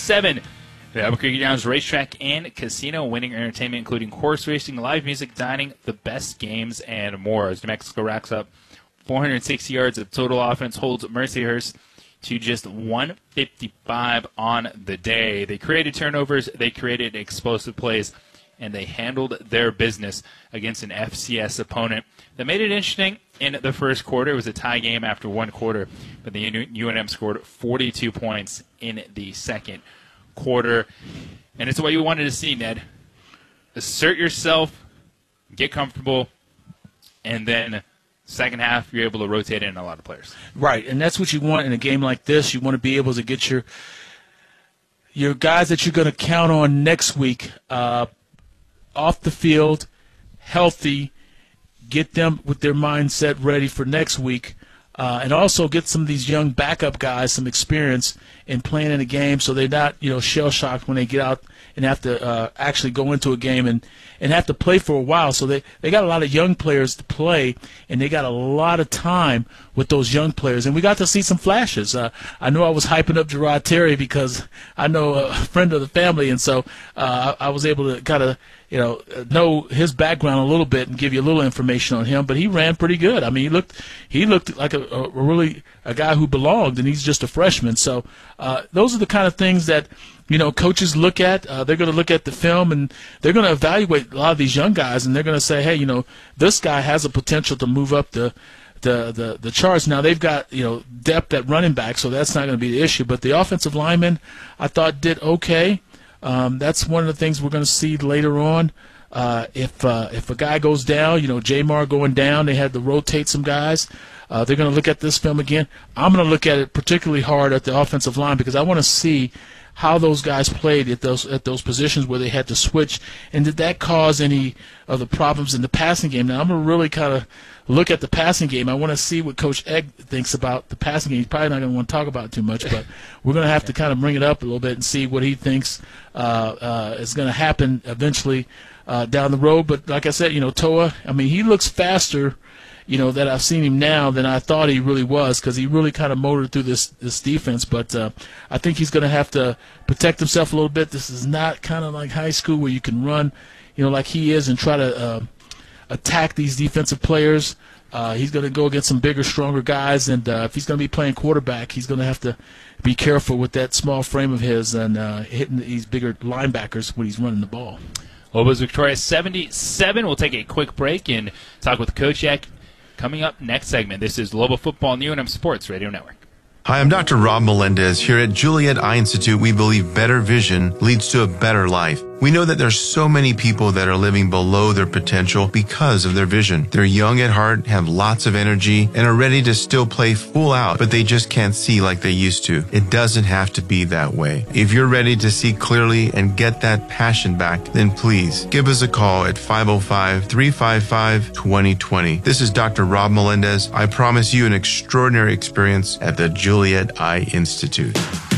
7. The Albuquerque Downs Racetrack and Casino, winning entertainment including horse racing, live music, dining, the best games, and more. As New Mexico racks up 460 yards of total offense, holds Mercyhurst to just 155 on the day. They created turnovers, they created explosive plays, and they handled their business against an FCS opponent. That made it interesting in the first quarter. It was a tie game after one quarter, but the UNM scored 42 points in the second quarter. And it's what you wanted to see, Ned. Assert yourself, get comfortable, and then second half you're able to rotate in a lot of players. Right, and that's what you want in a game like this. You want to be able to get your guys that you're going to count on next week off the field, healthy, get them with their mindset ready for next week, and also get some of these young backup guys some experience in playing in a game so they're not, shell-shocked when they get out and have to actually go into a game and have to play for a while. So they got a lot of young players to play, and they got a lot of time with those young players. And we got to see some flashes. I know I was hyping up Gerard Terry because I know a friend of the family, and so I was able to kind of know his background a little bit and give you a little information on him. But he ran pretty good. I mean, he looked like a really a guy who belonged, and he's just a freshman. So those are the kind of things that coaches look at. They're going to look at the film, and they're going to evaluate a lot of these young guys, and they're going to say, hey, this guy has a potential to move up the charts. Now they've got depth at running back, so that's not going to be the issue. But the offensive linemen, I thought, did okay. That's one of the things we're going to see later on. If a guy goes down, Jamar going down, they had to rotate some guys. They're going to look at this film again. I'm going to look at it particularly hard at the offensive line because I want to see how those guys played at those positions where they had to switch, and did that cause any of the problems in the passing game? Now I'm going to really kind of look at the passing game. I want to see what Coach Egg thinks about the passing game. He's probably not going to want to talk about it too much, but we're going to have to kind of bring it up a little bit and see what he thinks is going to happen eventually down the road. But like I said, Toa, I mean, he looks faster that I've seen him now than I thought he really was, because he really kind of motored through this defense. But I think he's going to have to protect himself a little bit. This is not kind of like high school where you can run, like he is and try to attack these defensive players. He's going to go against some bigger, stronger guys, and if he's going to be playing quarterback, he's going to have to be careful with that small frame of his and hitting these bigger linebackers when he's running the ball. Lobos victorious 77. We'll take a quick break and talk with Coach Eck. Coming up next segment, this is Lobo Football on the UNM Sports Radio Network. Hi, I'm Dr. Rob Melendez. Here at Juliet Eye Institute, we believe better vision leads to a better life. We know that there's so many people that are living below their potential because of their vision. They're young at heart, have lots of energy, and are ready to still play full out, but they just can't see like they used to. It doesn't have to be that way. If you're ready to see clearly and get that passion back, then please give us a call at 505-355-2020. This is Dr. Rob Melendez. I promise you an extraordinary experience at the Juliet Eye Institute.